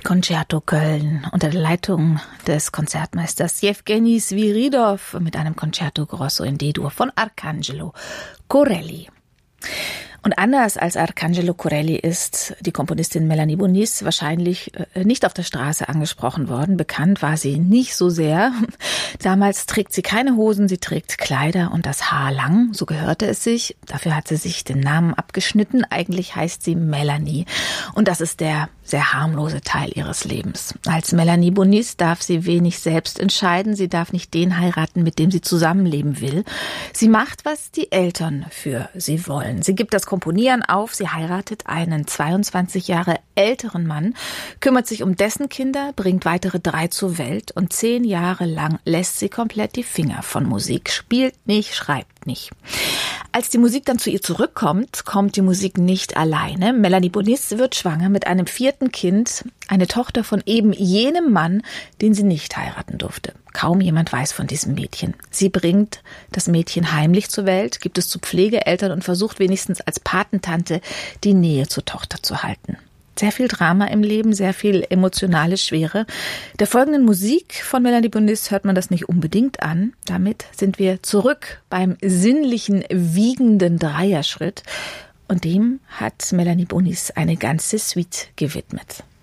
Concerto Köln unter der Leitung des Konzertmeisters Jewgeni Sviridov mit einem Concerto Grosso in D-Dur von Arcangelo Corelli. Und anders als Arcangelo Corelli ist die Komponistin Melanie Bonis wahrscheinlich nicht auf der Straße angesprochen worden. Bekannt war sie nicht so sehr. Damals trägt sie keine Hosen, sie trägt Kleider und das Haar lang, so gehörte es sich. Dafür hat sie sich den Namen abgeschnitten. Eigentlich heißt sie Melanie. Und das ist der sehr harmlose Teil ihres Lebens. Als Melanie Bonis darf sie wenig selbst entscheiden. Sie darf nicht den heiraten, mit dem sie zusammenleben will. Sie macht, was die Eltern für sie wollen. Sie gibt das Komponieren auf. Sie heiratet einen 22 Jahre älteren Mann, kümmert sich um dessen Kinder, bringt weitere 3 zur Welt und 10 Jahre lang lässt sie komplett die Finger von Musik. Spielt nicht, schreibt nicht. Als die Musik dann zu ihr zurückkommt, kommt die Musik nicht alleine. Melanie Bonis wird schwanger mit einem 4. Kind, eine Tochter von eben jenem Mann, den sie nicht heiraten durfte. Kaum jemand weiß von diesem Mädchen. Sie bringt das Mädchen heimlich zur Welt, gibt es zu Pflegeeltern und versucht wenigstens als Patentante die Nähe zur Tochter zu halten. Sehr viel Drama im Leben, sehr viel emotionale Schwere. Der folgenden Musik von Melanie Bonis hört man das nicht unbedingt an. Damit sind wir zurück beim sinnlichen, wiegenden Dreierschritt. Und dem hat Melanie Bonis eine ganze Suite gewidmet.